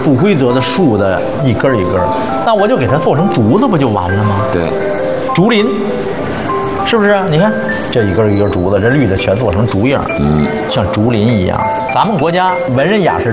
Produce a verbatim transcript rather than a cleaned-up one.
不规则的树的一根一根，那我就给它做成竹子不就完了吗？ 对， 竹林。是不是？你看这一根一根竹子，这绿的全做成竹样，嗯，像竹林一样。咱们国家文人雅士